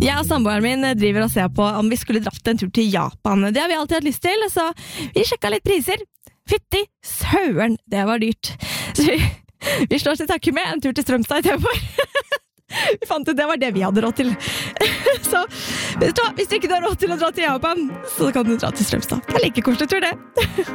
Jeg og samboeren min driver og ser på om vi skulle dratt en tur til Japan. Det har vi alltid hatt lyst til, så vi sjekket litt priser. Fytti søren, det var dyrt. Så vi slår til takke med en tur til Strømstad I Tøvborg. Vi fant ut det var det vi hadde råd til. Så vet du hva, hvis du ikke har råd til å dra til Japan, så kan du dra til Strømstad. Det like koselig tur det.